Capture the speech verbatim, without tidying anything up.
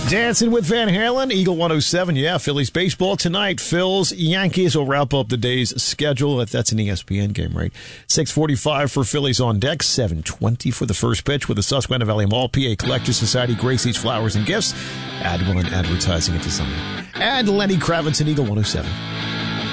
Dancing with Van Halen, Eagle one oh seven. Yeah, Phillies baseball tonight. Phils, Yankees will wrap up the day's schedule. That's an E S P N game, right? six forty-five for Phillies on deck. seven twenty for the first pitch with the Susquehanna Valley Mall, P A Collector Society, Gracie's Flowers and Gifts, Adwell Advertising and Design. And Lenny Kravitz and Eagle one oh seven.